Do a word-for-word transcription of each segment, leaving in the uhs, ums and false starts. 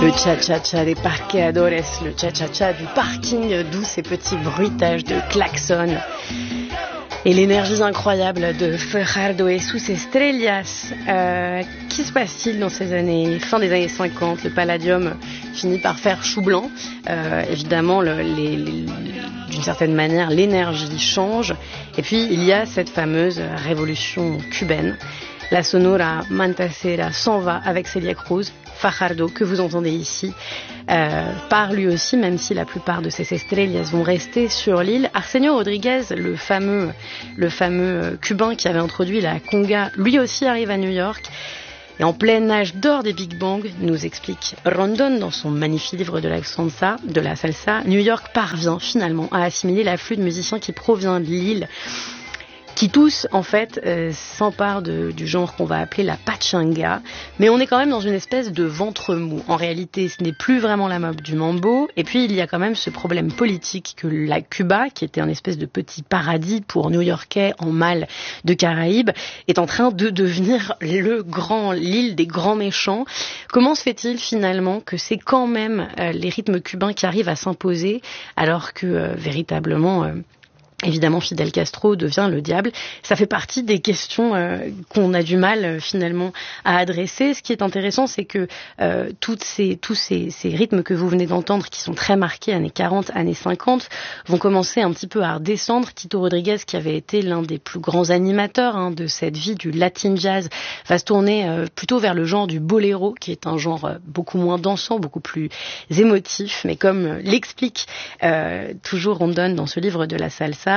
Le cha-cha-cha des parqueadores, le cha-cha-cha du parking, d'où ces petits bruitages de klaxons. Et l'énergie incroyable de Fajardo et sus estrellas. Euh, Qu'y se passe-t-il dans ces années, fin des années cinquante? Le Palladium finit par faire chou blanc. Euh, évidemment, le, les, les, d'une certaine manière, l'énergie change. Et puis, il y a cette fameuse révolution cubaine. La Sonora Matancera s'en va avec Celia Cruz. Fajardo, que vous entendez ici, euh, part lui aussi, même si la plupart de ces estrellas vont rester sur l'île. Arsenio Rodriguez, le fameux, le fameux cubain qui avait introduit la conga, lui aussi arrive à New York. Et en plein âge d'or des Big Bang, nous explique Rondon dans son magnifique livre de la salsa, de la salsa, New York parvient finalement à assimiler l'afflux de musiciens qui provient de l'île, qui tous, en fait, euh, s'emparent de, du genre qu'on va appeler la pachanga. Mais on est quand même dans une espèce de ventre mou. En réalité, ce n'est plus vraiment la mode du mambo. Et puis, il y a quand même ce problème politique que la Cuba, qui était un espèce de petit paradis pour New-Yorkais en mal de Caraïbes, est en train de devenir le grand, l'île des grands méchants. Comment se fait-il finalement que c'est quand même euh, les rythmes cubains qui arrivent à s'imposer, alors que euh, véritablement... Euh, Évidemment, Fidel Castro devient le diable. Ça fait partie des questions euh, qu'on a du mal euh, finalement à adresser. Ce qui est intéressant, c'est que euh, toutes ces, tous ces, ces rythmes que vous venez d'entendre, qui sont très marqués, années quarante, années cinquante, vont commencer un petit peu à redescendre. Tito Rodriguez, qui avait été l'un des plus grands animateurs hein, de cette vie du Latin Jazz, va se tourner euh, plutôt vers le genre du boléro, qui est un genre euh, beaucoup moins dansant, beaucoup plus émotif. Mais comme euh, l'explique euh, toujours Rondon dans ce livre de la salsa,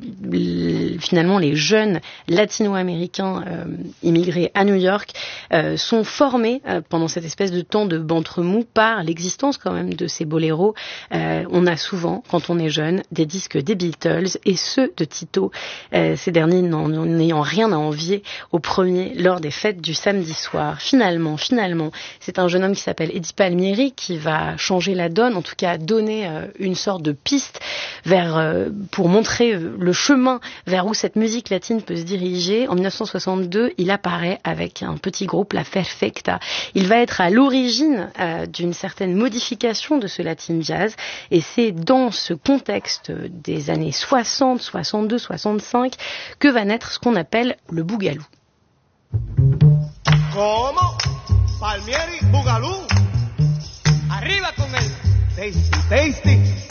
finalement les jeunes latino-américains euh, immigrés à New York euh, sont formés euh, pendant cette espèce de temps de ventre mou par l'existence quand même de ces boléros. Euh, on a souvent, quand on est jeune, des disques des Beatles et ceux de Tito, euh, ces derniers n'ayant rien à envier au premier lors des fêtes du samedi soir. Finalement, finalement, c'est un jeune homme qui s'appelle Eddie Palmieri qui va changer la donne, en tout cas donner euh, une sorte de piste vers, euh, pour montrer le chemin vers où cette musique latine peut se diriger. En dix-neuf cent soixante-deux, il apparaît avec un petit groupe, la Perfecta. Il va être à l'origine euh, d'une certaine modification de ce latin jazz, et c'est dans ce contexte des années soixante, soixante-deux, soixante-cinq que va naître ce qu'on appelle le bougalou. Como Palmieri Bougalou. Arriba con el tasty, tasty.